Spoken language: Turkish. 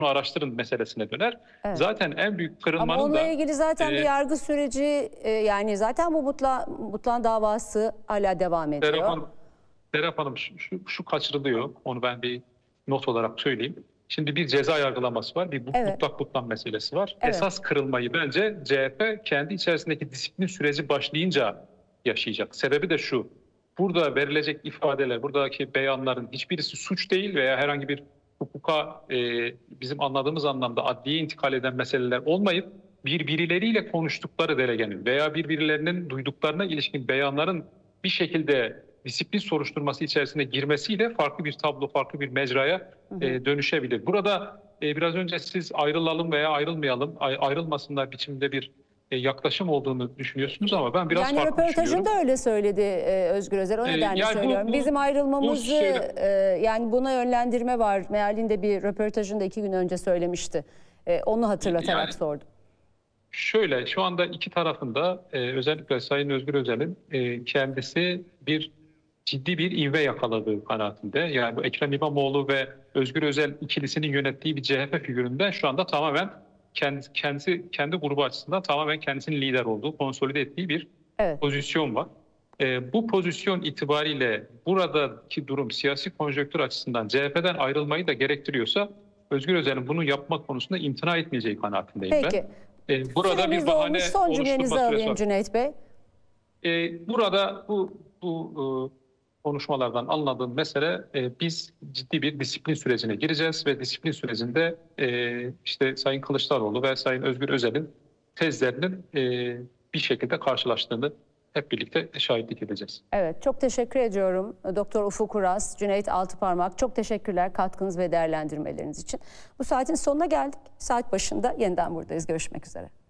araştırın meselesine döner. Evet. Zaten en büyük Ama kırılmanın onunla da ilgili zaten bir yargı süreci, yani zaten bu Mutlan davası hala devam ediyor. Serap Hanım şu kaçırılıyor. Onu ben bir not olarak söyleyeyim. Şimdi bir ceza yargılaması var. Bir Evet. mutlak butlan meselesi var. Evet. Esas kırılmayı bence CHP kendi içerisindeki disiplin süreci başlayınca yaşayacak. Sebebi de şu. Burada verilecek ifadeler, buradaki beyanların hiçbirisi suç değil veya herhangi bir hukuka bizim anladığımız anlamda adliye intikal eden meseleler olmayıp birbirleriyle konuştukları delegenin veya birbirlerinin duyduklarına ilişkin beyanların bir şekilde disiplin soruşturması içerisine girmesiyle farklı bir tablo, farklı bir mecraya dönüşebilir. Burada biraz önce siz ayrılalım veya ayrılmayalım, ayrılmasınlar biçimde bir yaklaşım olduğunu düşünüyorsunuz ama ben biraz farklı düşünüyorum. Yani röportajında öyle söyledi Özgür Özel. O nedenle yani söylüyorum. Bizim ayrılmamızı yani buna yönlendirme var. Meal'in de bir röportajında 2 gün önce söylemişti. Onu hatırlatarak sordum. Şöyle, şu anda iki tarafında özellikle Sayın Özgür Özel'in kendisi ciddi bir ivme yakaladığı kanaatinde. Yani bu Ekrem İmamoğlu ve Özgür Özel ikilisinin yönettiği bir CHP figüründen şu anda tamamen kendi grubu açısından tamamen kendisinin lider olduğu, konsolide ettiği bir pozisyon var. Bu pozisyon itibariyle buradaki durum siyasi konjonktür açısından CHP'den ayrılmayı da gerektiriyorsa Özgür Özel'in bunu yapmak konusunda imtina etmeyeceği kanaatindeyim ben. Burada bir bahane son cümlenizi alayım Cüneyt Bey. Burada bu konuşmalardan anladığım mesele biz ciddi bir disiplin sürecine gireceğiz ve disiplin sürecinde işte Sayın Kılıçdaroğlu ve Sayın Özgür Özel'in tezlerinin bir şekilde karşılaştığını hep birlikte şahitlik edeceğiz. Evet, çok teşekkür ediyorum Doktor Ufuk Uras, Cüneyt Altıparmak. Çok teşekkürler katkınız ve değerlendirmeleriniz için. Bu saatin sonuna geldik. Saat başında yeniden buradayız. Görüşmek üzere.